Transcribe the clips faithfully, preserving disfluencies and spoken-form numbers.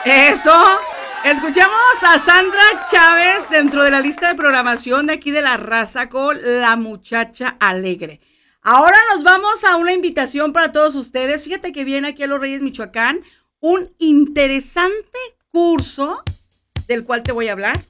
Eso. Escuchamos a Sandra Chávez dentro de la lista de programación de aquí de La Raza con La Muchacha Alegre. Ahora nos vamos a una invitación para todos ustedes. Fíjate que viene aquí a Los Reyes, Michoacán, un interesante curso del cual te voy a hablar.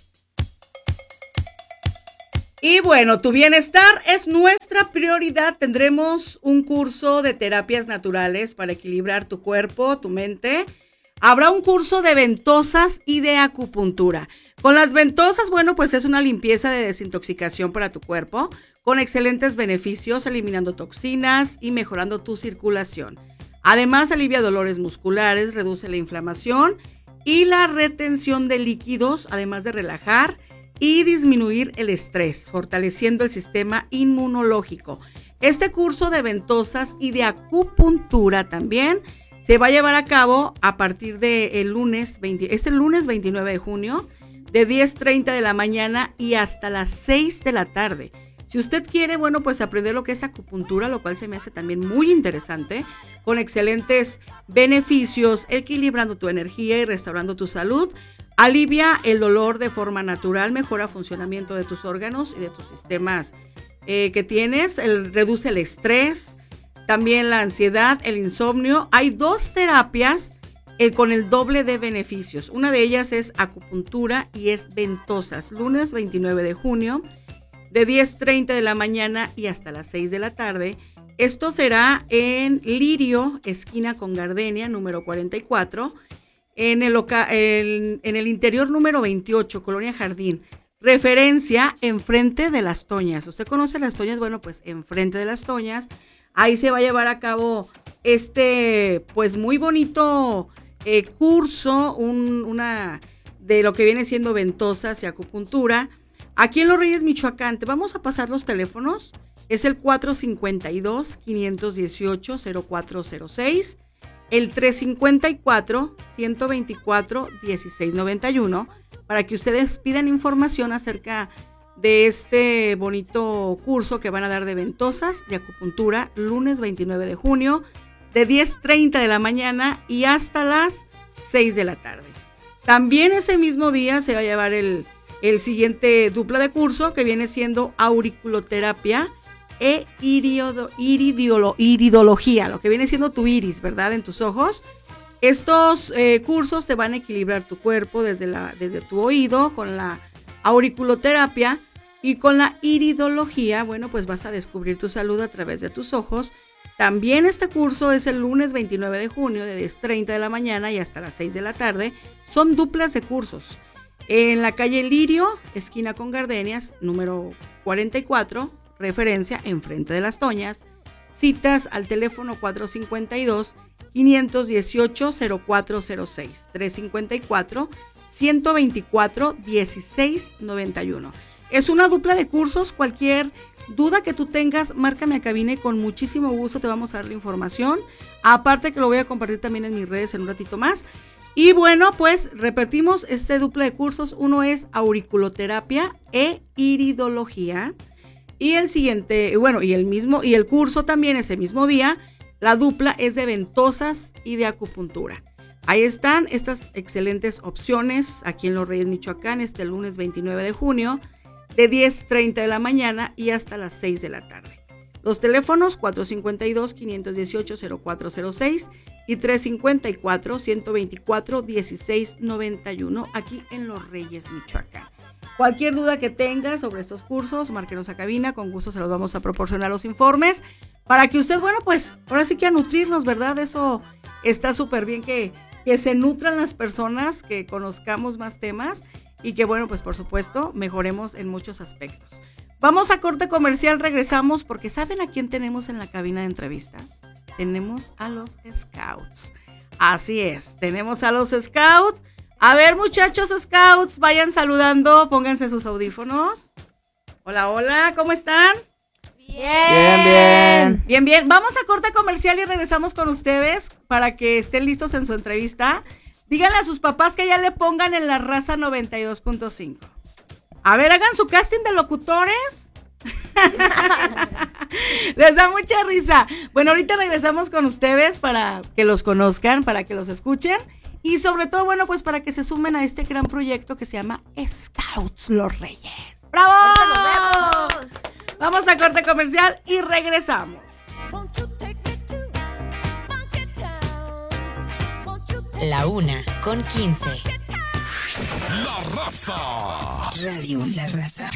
Y bueno, tu bienestar es nuestra prioridad. Tendremos un curso de terapias naturales para equilibrar tu cuerpo, tu mente. Habrá un curso de ventosas y de acupuntura. Con las ventosas, bueno, pues es una limpieza de desintoxicación para tu cuerpo, con excelentes beneficios, eliminando toxinas y mejorando tu circulación. Además, alivia dolores musculares, reduce la inflamación y la retención de líquidos, además de relajar y disminuir el estrés, fortaleciendo el sistema inmunológico. Este curso de ventosas y de acupuntura también se va a llevar a cabo a partir del lunes, veinte, este lunes veintinueve de junio, de diez treinta de la mañana y hasta las seis de la tarde. Si usted quiere, bueno, pues aprender lo que es acupuntura, lo cual se me hace también muy interesante, con excelentes beneficios, equilibrando tu energía y restaurando tu salud, alivia el dolor de forma natural, mejora el funcionamiento de tus órganos y de tus sistemas eh, que tienes, el, reduce el estrés, también la ansiedad, el insomnio. Hay dos terapias eh, con el doble de beneficios. Una de ellas es acupuntura y es ventosas. Lunes veintinueve de junio, de diez treinta de la mañana y hasta las seis de la tarde. Esto será en Lirio, esquina con Gardenia, número cuarenta y cuatro, en el, loca- el, en el interior número veintiocho, Colonia Jardín. Referencia enfrente de Las Toñas. ¿Usted conoce Las Toñas? Bueno, pues enfrente de Las Toñas. Ahí se va a llevar a cabo este, pues muy bonito eh, curso, un, una de lo que viene siendo ventosas y acupuntura. Aquí en Los Reyes, Michoacán, te vamos a pasar los teléfonos. Es el cuatro cinco dos, cinco uno ocho, cero cuatro cero seis, el tres cinco cuatro, uno dos cuatro, uno seis nueve uno, para que ustedes pidan información acerca de este bonito curso que van a dar de ventosas, de acupuntura, lunes veintinueve de junio, de diez treinta de la mañana y hasta las seis de la tarde. También ese mismo día se va a llevar el, el siguiente dupla de curso, que viene siendo auriculoterapia e irido, iridiolo, iridología, lo que viene siendo tu iris, ¿verdad? En tus ojos. Estos eh, cursos te van a equilibrar tu cuerpo desde, la, desde tu oído con la auriculoterapia. Y con la iridología, bueno, pues vas a descubrir tu salud a través de tus ojos. También este curso es el lunes veintinueve de junio, de diez treinta de la mañana y hasta las seis de la tarde. Son duplas de cursos. En la calle Lirio, esquina con Gardenias, número cuarenta y cuatro, referencia enfrente de Las Toñas. Citas al teléfono cuatro cinco dos, cinco uno ocho, cero cuatro cero seis, tres cinco cuatro, uno dos cuatro, uno seis nueve uno. Es una dupla de cursos. Cualquier duda que tú tengas, márcame a cabina y con muchísimo gusto te vamos a dar la información. Aparte que lo voy a compartir también en mis redes en un ratito más. Y bueno, pues repetimos este dupla de cursos. Uno es auriculoterapia e iridología. Y el siguiente, bueno, y el mismo, y el curso también ese mismo día, la dupla es de ventosas y de acupuntura. Ahí están estas excelentes opciones aquí en Los Reyes, Michoacán, este lunes veintinueve de junio. De diez treinta de la mañana y hasta las seis de la tarde. Los teléfonos cuatro cinco dos, cinco uno ocho, cero cuatro cero seis y tres cinco cuatro, uno dos cuatro, uno seis nueve uno aquí en Los Reyes, Michoacán. Cualquier duda que tenga sobre estos cursos, márquenos a cabina, con gusto se los vamos a proporcionar los informes para que usted, bueno, pues ahora sí que a nutrirnos, ¿verdad? Eso está súper bien, que, que se nutran las personas, que conozcamos más temas y que, bueno, pues por supuesto, mejoremos en muchos aspectos. Vamos a corte comercial, regresamos, porque ¿saben a quién tenemos en la cabina de entrevistas? Tenemos a los Scouts. Así es, tenemos a los Scouts. A ver, muchachos Scouts, vayan saludando, pónganse sus audífonos. Hola, hola, ¿cómo están? Bien, bien. Bien, bien. Vamos a corte comercial y regresamos con ustedes para que estén listos en su entrevista. Díganle a sus papás que ya le pongan en La Raza noventa y dos punto cinco. A ver, hagan su casting de locutores. Les da mucha risa. Bueno, ahorita regresamos con ustedes para que los conozcan, para que los escuchen y sobre todo, bueno, pues para que se sumen a este gran proyecto que se llama Scouts Los Reyes. ¡Bravo! Vamos a corte comercial y regresamos. La una con quince. La Raza. Radio La Raza.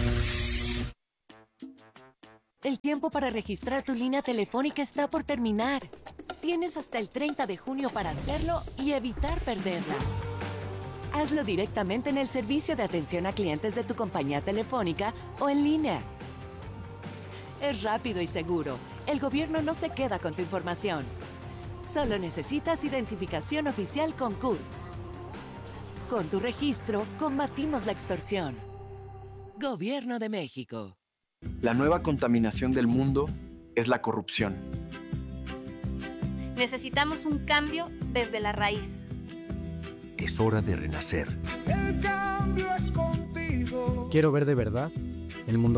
El tiempo para registrar tu línea telefónica está por terminar. Tienes hasta el treinta de junio para hacerlo y evitar perderla. Hazlo directamente en el servicio de atención a clientes de tu compañía telefónica o en línea. Es rápido y seguro. El gobierno no se queda con tu información. Solo necesitas identificación oficial con C U R. Con tu registro, combatimos la extorsión. Gobierno de México. La nueva contaminación del mundo es la corrupción. Necesitamos un cambio desde la raíz. Es hora de renacer. El cambio es contigo. Quiero ver de verdad el mundo